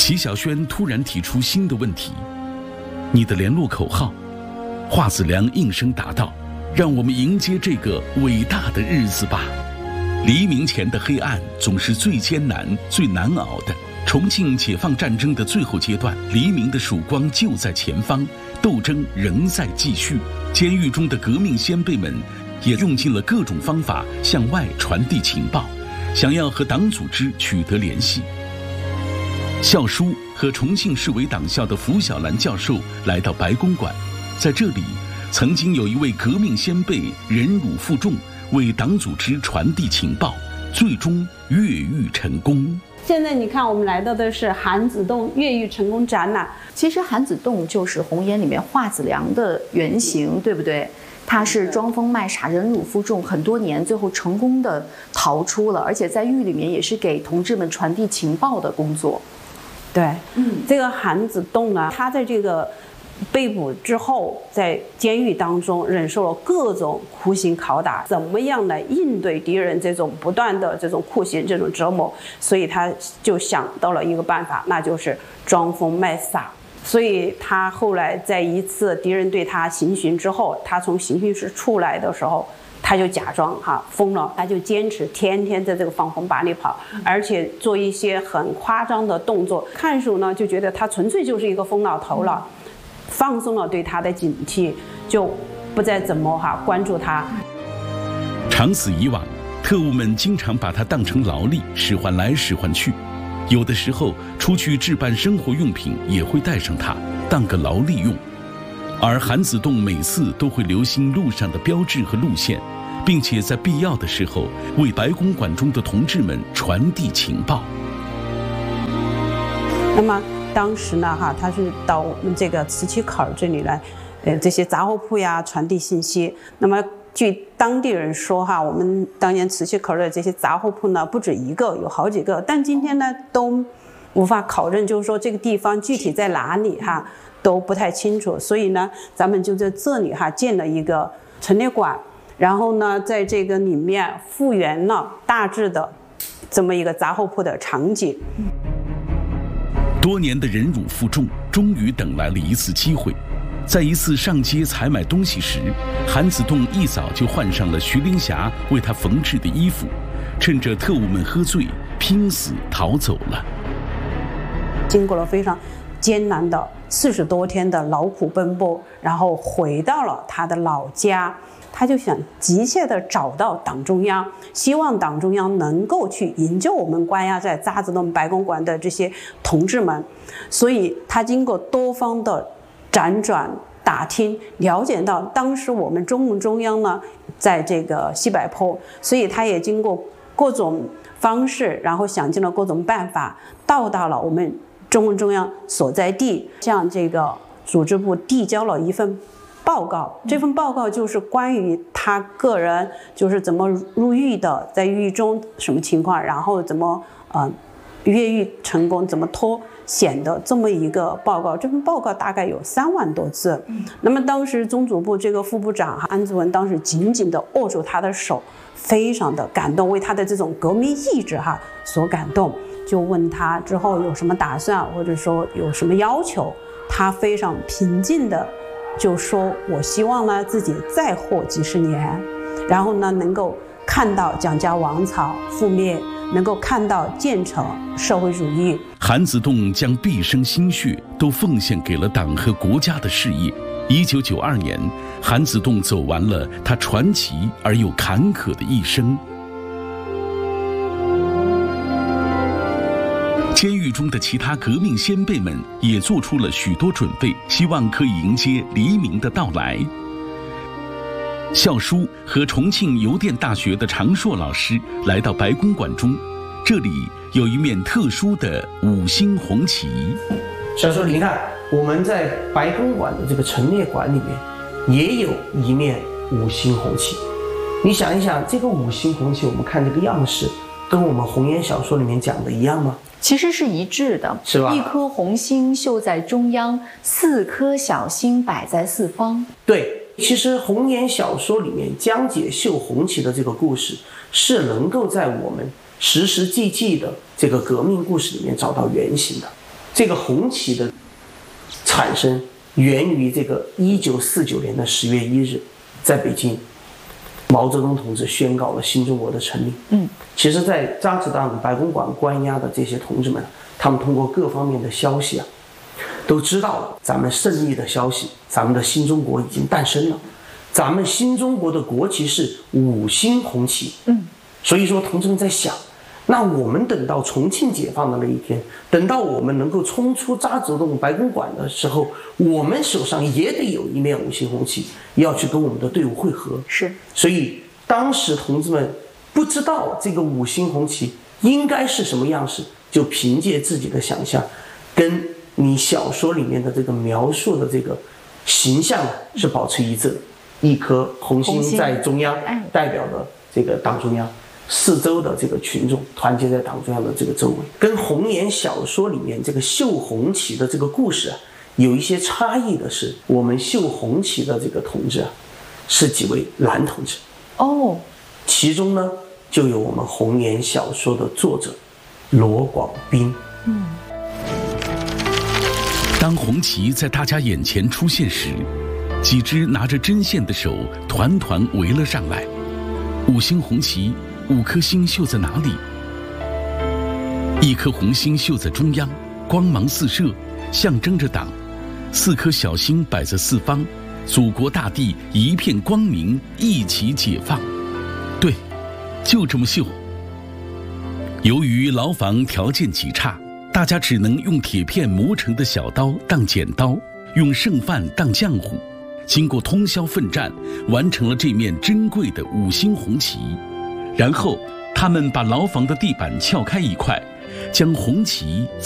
齐小轩突然提出新的问题：你的联络口号？华子良应声答道：让我们迎接这个伟大的日子吧。黎明前的黑暗总是最艰难、最难熬的。重庆解放战争的最后阶段，黎明的曙光就在前方，斗争仍在继续。监狱中的革命先辈们也用尽了各种方法向外传递情报，想要和党组织取得联系。校书和重庆市委党校的符小兰教授来到白公馆，在这里曾经有一位革命先辈忍辱负重，为党组织传递情报，最终越狱成功。 现在你看，我们来到的是韩子洞越狱成功展览。 其实韩子洞就是《红岩》里面华子良的原型，对不对？他是装疯卖傻、忍辱负重很多年，最后成功的逃出了，而且在狱里面也是给同志们传递情报的工作。 对，这个韩子洞啊，他在这个被捕之后，在监狱当中忍受了各种酷刑拷打，怎么样来应对敌人这种不断的这种酷刑、这种折磨？所以他就想到了一个办法，那就是装疯卖傻。所以他后来在一次敌人对他行刑之后，他从刑讯室出来的时候，他就假装疯了，他就坚持天天在这个防风坝里跑，而且做一些很夸张的动作。看守呢就觉得他纯粹就是一个疯老头了。放松了对他的警惕，就不再怎么关注他。 长此以往，特务们经常把他当成劳力，使唤来使唤去。有的时候出去置办生活用品也会带上他，当个劳力用。而韩子洞每次都会留心路上的标志和路线，并且在必要的时候为白公馆中的同志们传递情报。 那么当时呢，他是到我们这个磁器口这里来，这些杂货铺呀传递信息。那么据当地人说，我们当年磁器口的这些杂货铺呢不止一个，有好几个，但今天呢都无法考证，就是说这个地方具体在哪里都不太清楚。所以呢，咱们就在这里建了一个陈列馆，然后呢在这个里面复原了大致的这么一个杂货铺的场景。 多年的忍辱负重，终于等来了一次机会。在一次上街采买东西时，韩子洞一早就换上了徐凌霞为他缝制的衣服，趁着特务们喝醉，拼死逃走了。 经过了非常艰难的40多天的劳苦奔波，然后回到了他的老家。他就想急切地找到党中央，希望党中央能够去营救我们关押在渣滓洞白公馆的这些同志们。所以他经过多方的辗转打听，了解到当时我们中共中央呢在这个西柏坡，所以他也经过各种方式，然后想尽了各种办法，到达了我们中共中央所在地，向这个组织部递交了一份报告。这份报告就是关于他个人就是怎么入狱的，在狱中什么情况，然后怎么越狱成功，怎么脱险的这么一个报告。这份报告大概有3万多字。那么当时中组部这个副部长安子文当时紧紧地握住他的手，非常的感动，为他的这种革命意志所感动，就问他之后有什么打算，或者说有什么要求。他非常平静的就说，我希望呢自己再活几十年，然后呢能够看到蒋家王朝覆灭，能够看到建成社会主义。 韩子洞将毕生心血都奉献给了党和国家的事业。1992年，韩子洞走完了他传奇而又坎坷的一生。监狱中的其他革命先辈们也做出了许多准备，希望可以迎接黎明的到来。校书和重庆邮电大学的常硕老师来到白公馆中，这里有一面特殊的5星红旗。 小叔，你看我们在白公馆的这个陈列馆里面也有一面5星红旗。你想一想，这个5星红旗，我们看这个样式，跟我们红岩小说里面讲的一样吗？ 其实是一致的， 是吧？ 一颗红星绣在中央，4颗小星摆在四方。 对，其实红岩小说里面江姐绣红旗的这个故事，是能够在我们实实际际的这个革命故事里面找到原型的。 这个红旗的产生源于这个1949年的10月1日，在北京，毛泽东同志宣告了新中国的成立。其实，在渣滓党白公馆关押的这些同志们，他们通过各方面的消息啊，都知道了咱们胜利的消息，咱们的新中国已经诞生了。咱们新中国的国旗是5星红旗。所以说，同志们在想，那我们等到重庆解放的那一天，等到我们能够冲出渣滓洞白公馆的时候，我们手上也得有一面5星红旗，要去跟我们的队伍会合。 是， 所以当时同志们不知道这个5星红旗应该是什么样式，就凭借自己的想象，跟你小说里面的这个描述的这个形象是保持一致的。一颗红星在中央，代表的这个党中央，四周的这个群众团结在党中央的这个周围，跟红岩小说里面这个绣红旗的这个故事啊，有一些差异的是，我们绣红旗的这个同志啊，是几位男同志。其中呢，就有我们红岩小说的作者罗广斌。 当红旗在大家眼前出现时，几只拿着针线的手团团围了上来。5星红旗，5颗星绣在哪里？一颗红星绣在中央，光芒四射，象征着党；4颗小星摆在四方，祖国大地一片光明，一起解放。对，就这么绣。由于牢房条件极差，大家只能用铁片磨成的小刀当剪刀，用剩饭当浆糊。经过通宵奋战，完成了这面珍贵的5星红旗。然后他们把牢房的地板撬开一块，将红旗